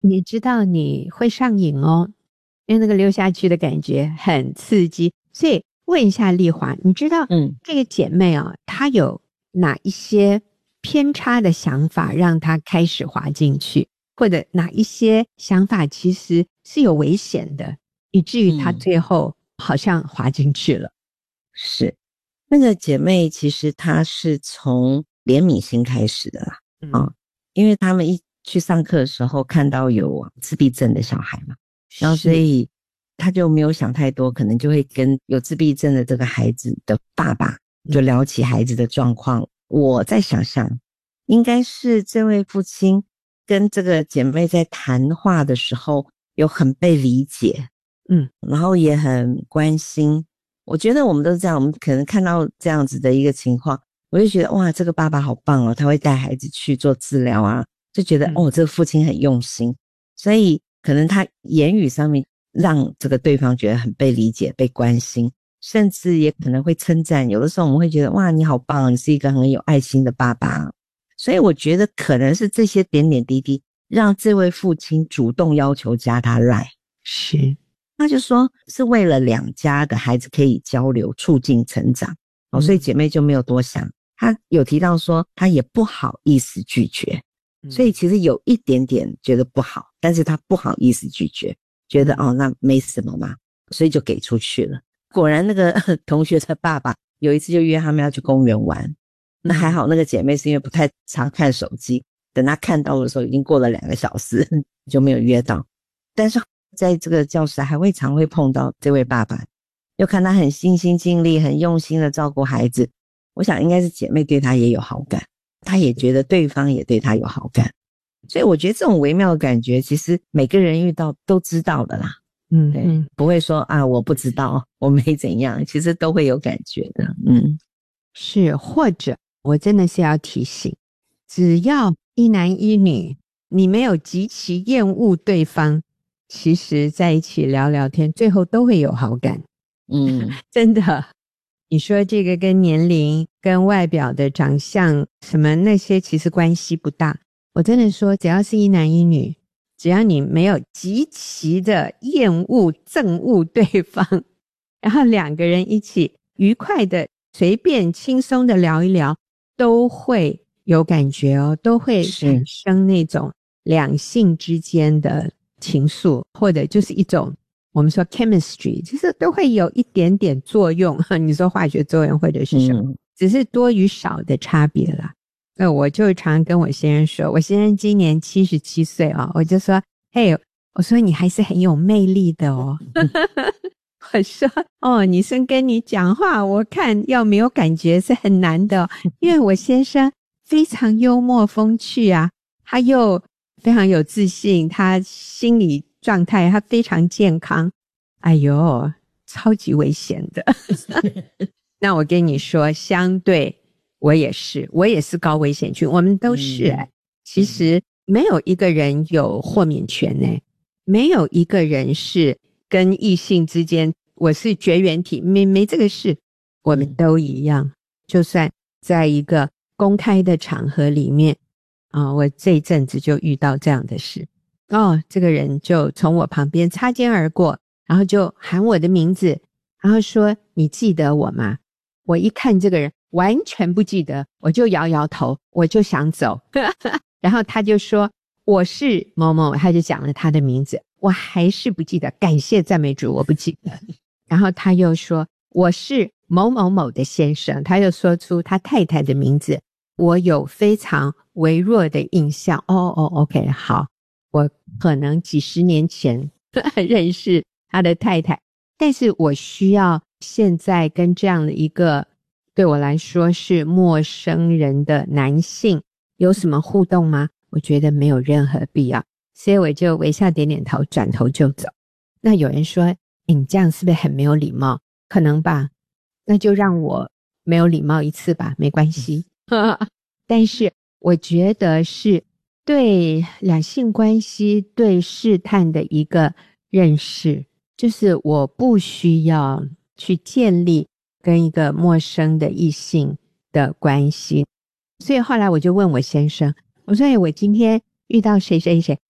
你知道你会上瘾哦，因为那个溜下去的感觉很刺激。所以问一下丽华，你知道这个姐妹啊，她有哪一些偏差的想法让她开始滑进去，或者哪一些想法其实是有危险的，以至于她最后好像滑进去了？ 是，那个姐妹其实她是从怜悯心开始的啦，因为他们一去上课的时候看到有自闭症的小孩嘛，然后所以他就没有想太多，可能就会跟有自闭症的这个孩子的爸爸就聊起孩子的状况。我在想象应该是这位父亲跟这个姐妹在谈话的时候有很被理解，然后也很关心。我觉得我们都是这样，我们可能看到这样子的一个情况，我就觉得哇，这个爸爸好棒哦，他会带孩子去做治疗啊，就觉得这个父亲很用心，所以可能他言语上面让这个对方觉得很被理解、被关心，甚至也可能会称赞。有的时候我们会觉得哇，你好棒，你是一个很有爱心的爸爸。所以我觉得可能是这些点点滴滴让这位父亲主动要求加他 LINE。 是， 他就说是为了两家的孩子可以交流，促进成长，所以姐妹就没有多想。他有提到说他也不好意思拒绝，所以其实有一点点觉得不好，但是他不好意思拒绝，觉得那没什么嘛，所以就给出去了。果然那个同学的爸爸有一次就约他们要去公园玩，那还好那个姐妹是因为不太常看手机，等她看到的时候已经过了2个小时就没有约到。但是在这个教室还常会碰到这位爸爸，又看他很尽心尽力很用心的照顾孩子，我想应该是姐妹对他也有好感，他也觉得对方也对他有好感。所以我觉得这种微妙的感觉其实每个人遇到都知道的啦，对，不会说我不知道我没怎样，其实都会有感觉的。 是，或者我真的是要提醒，只要一男一女你没有极其厌恶对方，其实在一起聊聊天最后都会有好感。真的，你说这个跟年龄跟外表的长相什么那些其实关系不大，我真的说只要是一男一女，只要你没有极其的厌恶憎恶对方，然后两个人一起愉快的随便轻松的聊一聊，都会有感觉哦，都会产生那种两性之间的情愫，或者就是一种我们说 chemistry， 就是都会有一点点作用，你说化学作用或者是什么，只是多与少的差别啦。我就常跟我先生说，我先生今年77岁啊，我就说嘿，我说你还是很有魅力的哦我说女生跟你讲话我看要没有感觉是很难的因为我先生非常幽默风趣啊，他又非常有自信，他心理状态他非常健康，哎呦超级危险的那我跟你说相对我也是高危险群，我们都是其实没有一个人有豁免权没有一个人是跟异性之间我是绝缘体，没这个事，我们都一样。就算在一个公开的场合里面我这一阵子就遇到这样的事这个人就从我旁边擦肩而过，然后就喊我的名字，然后说你记得我吗？我一看这个人完全不记得，我就摇摇头，我就想走然后他就说我是某某，他就讲了他的名字，我还是不记得，感谢赞美主我不记得然后他又说我是某某某的先生，他又说出他太太的名字，我有非常微弱的印象OK 好，我可能几十年前认识他的太太，但是我需要现在跟这样的一个对我来说是陌生人的男性有什么互动吗？我觉得没有任何必要，所以我就微笑点点头，转头就走。那有人说你这样是不是很没有礼貌？可能吧，那就让我没有礼貌一次吧，没关系但是我觉得是对两性关系对试探的一个认识，就是我不需要去建立跟一个陌生的异性的关系。所以后来我就问我先生，我说我今天遇到谁谁谁，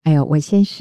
哎呦，我先生